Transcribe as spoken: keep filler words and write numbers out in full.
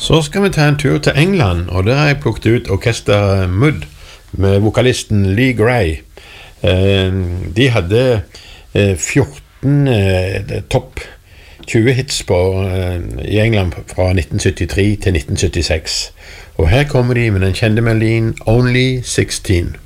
Så skal vi ta en tur til England, og der har jeg plukket ut Orkester Mud med vokalisten Lee Gray. De hadde fjorten topp tjue hits på, i England fra nitten syttitre til nitten syttiseks. Og her kommer de med den kjente melodien Only sixteen.